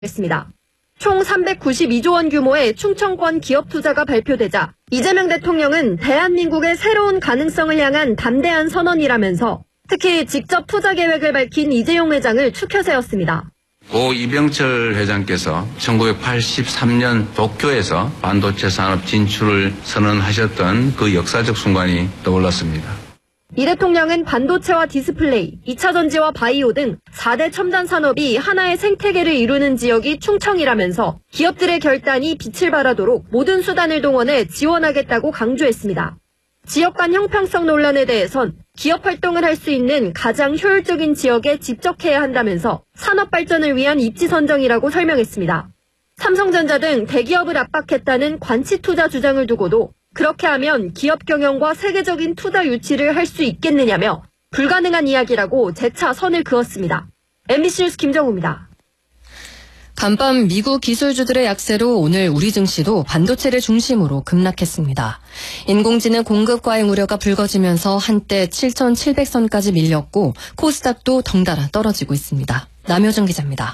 했습니다. 총 392조 원 규모의 충청권 기업 투자가 발표되자 이재명 대통령은 대한민국의 새로운 가능성을 향한 담대한 선언이라면서 특히 직접 투자 계획을 밝힌 이재용 회장을 축혀 세웠습니다. 고 이병철 회장께서 1983년 도쿄에서 반도체 산업 진출을 선언하셨던 그 역사적 순간이 떠올랐습니다. 이 대통령은 반도체와 디스플레이, 2차 전지와 바이오 등 4대 첨단 산업이 하나의 생태계를 이루는 지역이 충청이라면서 기업들의 결단이 빛을 발하도록 모든 수단을 동원해 지원하겠다고 강조했습니다. 지역 간 형평성 논란에 대해선 기업 활동을 할 수 있는 가장 효율적인 지역에 집적해야 한다면서 산업 발전을 위한 입지 선정이라고 설명했습니다. 삼성전자 등 대기업을 압박했다는 관치 투자 주장을 두고도 그렇게 하면 기업 경영과 세계적인 투자 유치를 할 수 있겠느냐며 불가능한 이야기라고 재차 선을 그었습니다. MBC 뉴스 김정우입니다. 간밤 미국 기술주들의 약세로 오늘 우리 증시도 반도체를 중심으로 급락했습니다. 인공지능 공급 과잉 우려가 불거지면서 한때 7,700선까지 밀렸고 코스닥도 덩달아 떨어지고 있습니다. 남효정 기자입니다.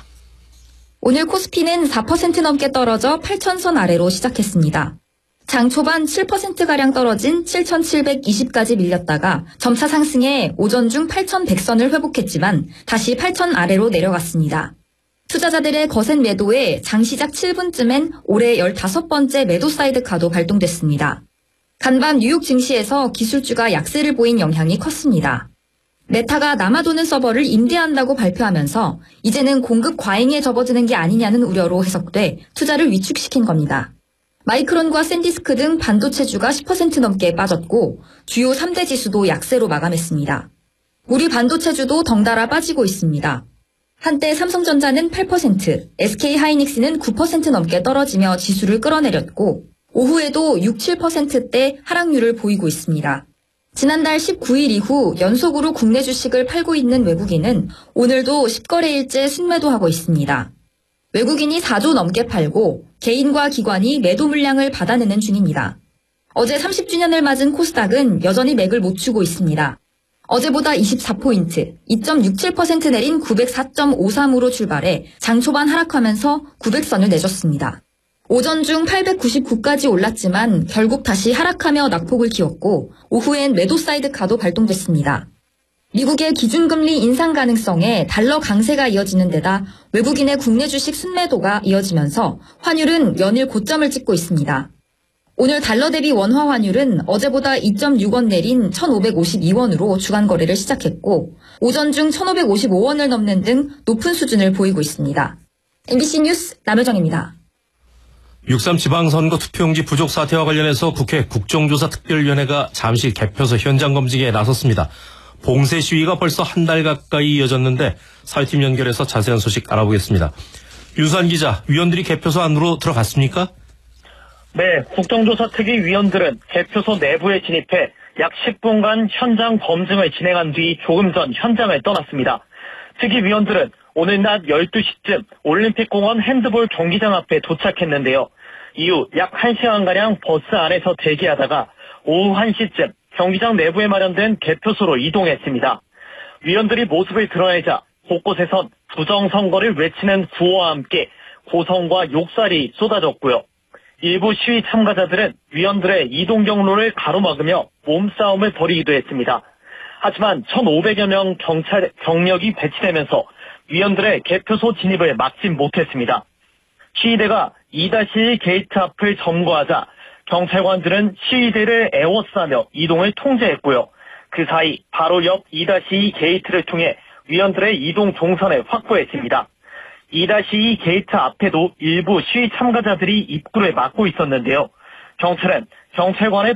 오늘 코스피는 4% 넘게 떨어져 8,000선 아래로 시작했습니다. 장 초반 7%가량 떨어진 7,720까지 밀렸다가 점차 상승해 오전 중 8,100선을 회복했지만 다시 8,000 아래로 내려갔습니다. 투자자들의 거센 매도에 장 시작 7분쯤엔 올해 15번째 매도 사이드카도 발동됐습니다. 간밤 뉴욕 증시에서 기술주가 약세를 보인 영향이 컸습니다. 메타가 남아도는 서버를 임대한다고 발표하면서 이제는 공급 과잉에 접어드는 게 아니냐는 우려로 해석돼 투자를 위축시킨 겁니다. 마이크론과 샌디스크 등 반도체주가 10% 넘게 빠졌고 주요 3대 지수도 약세로 마감했습니다. 우리 반도체주도 덩달아 빠지고 있습니다. 한때 삼성전자는 8%, SK하이닉스는 9% 넘게 떨어지며 지수를 끌어내렸고 오후에도 6, 7%대 하락률을 보이고 있습니다. 지난달 19일 이후 연속으로 국내 주식을 팔고 있는 외국인은 오늘도 10거래일째 순매도하고 있습니다. 외국인이 4조 넘게 팔고 개인과 기관이 매도 물량을 받아내는 중입니다. 어제 30주년을 맞은 코스닥은 여전히 맥을 못 추고 있습니다. 어제보다 24포인트, 2.67% 내린 904.53으로 출발해 장 초반 하락하면서 900선을 내줬습니다. 오전 중 899까지 올랐지만 결국 다시 하락하며 낙폭을 키웠고 오후엔 매도 사이드카도 발동됐습니다. 미국의 기준금리 인상 가능성에 달러 강세가 이어지는 데다 외국인의 국내 주식 순매도가 이어지면서 환율은 연일 고점을 찍고 있습니다. 오늘 달러 대비 원화 환율은 어제보다 2.6원 내린 1,552원으로 주간 거래를 시작했고 오전 중 1,555원을 넘는 등 높은 수준을 보이고 있습니다. MBC 뉴스 남효정입니다. 6.3 지방선거 투표용지 부족 사태와 관련해서 국회 국정조사특별위원회가 잠시 개표소 현장 검증에 나섰습니다. 봉쇄 시위가 벌써 한 달 가까이 이어졌는데 사회팀 연결해서 자세한 소식 알아보겠습니다. 유수환 기자, 위원들이 개표소 안으로 들어갔습니까? 네, 국정조사특위 위원들은 개표소 내부에 진입해 약 10분간 현장 검증을 진행한 뒤 조금 전 현장을 떠났습니다. 특위 위원들은 오늘 낮 12시쯤 올림픽공원 핸드볼 경기장 앞에 도착했는데요. 이후 약 1시간가량 버스 안에서 대기하다가 오후 1시쯤 경기장 내부에 마련된 개표소로 이동했습니다. 위원들이 모습을 드러내자 곳곳에선 부정선거를 외치는 구호와 함께 고성과 욕설이 쏟아졌고요. 일부 시위 참가자들은 위원들의 이동 경로를 가로막으며 몸싸움을 벌이기도 했습니다. 하지만 1,500여 명 경력이 배치되면서 위원들의 개표소 진입을 막진 못했습니다. 시위대가 2-1 게이트 앞을 점거하자 경찰관들은 시위대를 에워싸며 이동을 통제했고요. 그 사이 바로 옆 2-2 게이트를 통해 위원들의 이동 동선을 확보했습니다. 2-2 게이트 앞에도 일부 시위 참가자들이 입구를 막고 있었는데요. 경찰은 경찰관의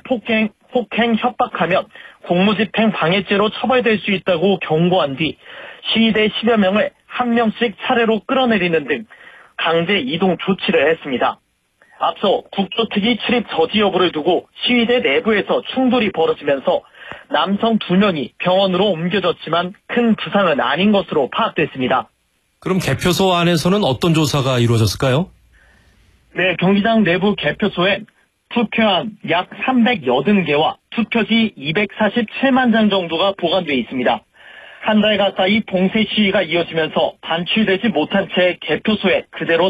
폭행 협박하면 공무집행 방해죄로 처벌될 수 있다고 경고한 뒤 시위대 10여 명을 한 명씩 차례로 끌어내리는 등 강제 이동 조치를 했습니다. 앞서 국조특위 출입 저지 여부를 두고 시위대 내부에서 충돌이 벌어지면서 남성 2명이 병원으로 옮겨졌지만 큰 부상은 아닌 것으로 파악됐습니다. 그럼 개표소 안에서는 어떤 조사가 이루어졌을까요? 네, 경기장 내부 개표소엔 투표함 약 380개와 투표지 247만 장 정도가 보관돼 있습니다. 한 달 가까이 봉쇄 시위가 이어지면서 반출되지 못한 채 개표소에 그대로